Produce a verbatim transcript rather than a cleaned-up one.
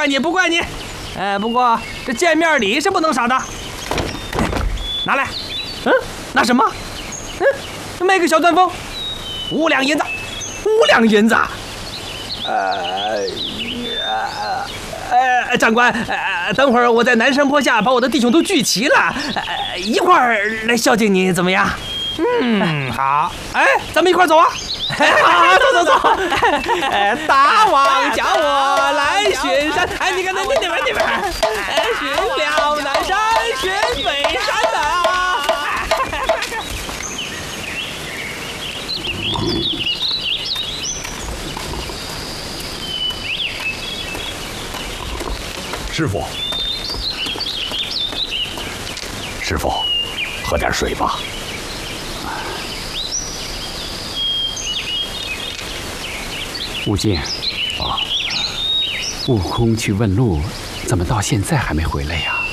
怪你，不怪你。哎，不过这见面礼是不能少的。拿来，嗯，拿什么？嗯，卖个小钻风，五两银子，五两银子。呃，呃，长官，呃，等会儿我在南山坡下把我的弟兄都聚齐了，呃，一块儿来孝敬你，怎么样？嗯，好。哎，咱们一块儿走啊！好，走走走。哎，大王叫我来巡山，哎，你看那那边那边，哎，巡了南山，巡北山呐。 师傅，师傅，喝点水吧。 悟净， 啊， 悟空去问路，怎么到现在还没回来呀？